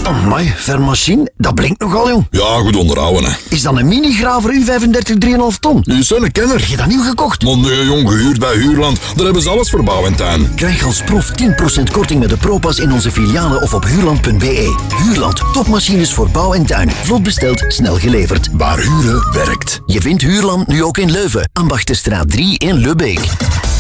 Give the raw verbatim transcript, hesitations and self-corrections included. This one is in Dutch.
Amai, vermachine, dat blinkt nogal, jong. Ja, goed onderhouden, hè. Is dat een mini-graver U vijfendertig drie komma vijf ton? Die is een kenner. Heb je dat nieuw gekocht? Man, nee, jong, gehuurd bij Huurland. Daar hebben ze alles voor bouw en tuin. Krijg als prof tien procent korting met de ProPass in onze filialen of op huurland punt b e. Huurland, topmachines voor bouw en tuin. Vlot besteld, snel geleverd. Waar huren werkt. Je vindt Huurland nu ook in Leuven, Ambachtenstraat drie in Lubbeek.